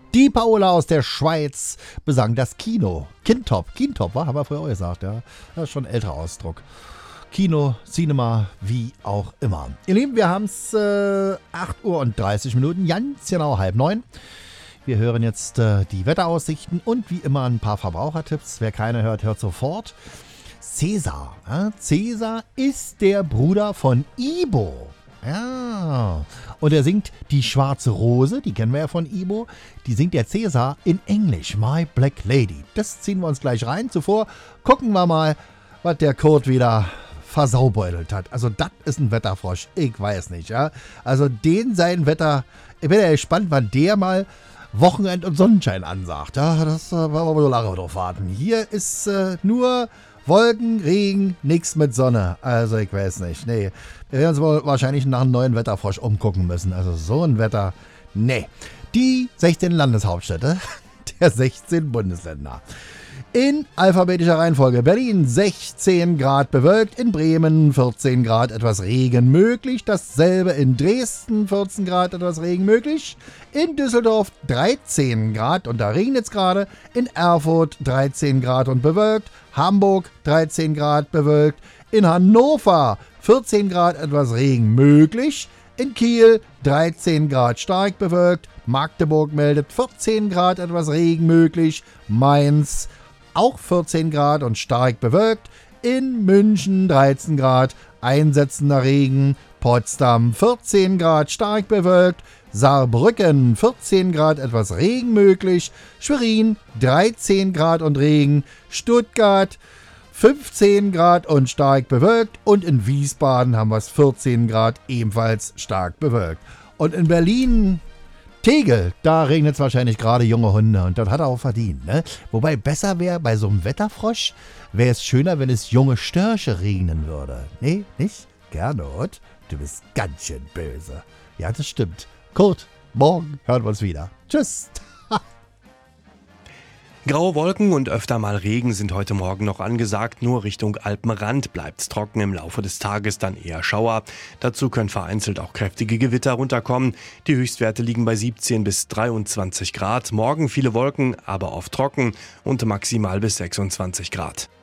Die Paola aus der Schweiz besang das Kino. Kintop, haben wir früher auch gesagt, ja. Das ist schon ein älterer Ausdruck. Kino, Cinema, wie auch immer. Ihr Lieben, wir haben es 8 Uhr und 30 Minuten, ganz genau 8:30. Wir hören jetzt die Wetteraussichten und wie immer ein paar Verbrauchertipps. Wer keine hört, hört sofort. Cäsar. Ja? Cäsar ist der Bruder von Ibo. Ja. Und er singt Die schwarze Rose, die kennen wir ja von Ibo. Die singt der Cäsar in Englisch, My Black Lady. Das ziehen wir uns gleich rein. Zuvor gucken wir mal, was der Kurt wieder versaubeutelt hat. Also das ist ein Wetterfrosch. Ich weiß nicht, ja. Also sein Wetter, ich bin ja gespannt, wann der mal Wochenend und Sonnenschein ansagt. Ja, das wollen wir wohl lange drauf warten. Hier ist nur Wolken, Regen, nichts mit Sonne. Also ich weiß nicht. Nee, wir werden uns wohl wahrscheinlich nach einem neuen Wetterfrosch umgucken müssen. Also so ein Wetter, nee. Die 16 Landeshauptstädte der 16 Bundesländer. In alphabetischer Reihenfolge: Berlin 16 Grad bewölkt, in Bremen 14 Grad etwas Regen möglich, dasselbe in Dresden 14 Grad etwas Regen möglich, in Düsseldorf 13 Grad und da regnet es gerade, in Erfurt 13 Grad und bewölkt, Hamburg 13 Grad bewölkt, in Hannover 14 Grad etwas Regen möglich, in Kiel 13 Grad stark bewölkt, Magdeburg meldet 14 Grad etwas Regen möglich, Mainz auch 14 Grad und stark bewölkt. In München 13 Grad, einsetzender Regen. Potsdam 14 Grad, stark bewölkt. Saarbrücken 14 Grad, etwas Regen möglich. Schwerin 13 Grad und Regen. Stuttgart 15 Grad und stark bewölkt. Und in Wiesbaden haben wir es 14 Grad, ebenfalls stark bewölkt. Und in Berlin Tegel, da regnet es wahrscheinlich gerade junge Hunde und das hat er auch verdient, ne? Wobei besser wäre, bei so einem Wetterfrosch, wäre es schöner, wenn es junge Störche regnen würde. Nee, nicht? Gernot, du bist ganz schön böse. Ja, das stimmt. Kurt, morgen hören wir uns wieder. Tschüss. Graue Wolken und öfter mal Regen sind heute Morgen noch angesagt. Nur Richtung Alpenrand bleibt's trocken, im Laufe des Tages dann eher Schauer. Dazu können vereinzelt auch kräftige Gewitter runterkommen. Die Höchstwerte liegen bei 17 bis 23 Grad. Morgen viele Wolken, aber oft trocken und maximal bis 26 Grad.